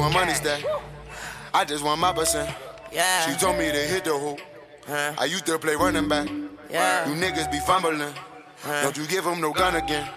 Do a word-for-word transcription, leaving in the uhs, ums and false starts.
want money stack. I just want my percent. Yeah. She told me to hit the hoop. Huh. I used to play running back. Yeah. You niggas be fumbling. Huh. Don't you give them no gun again.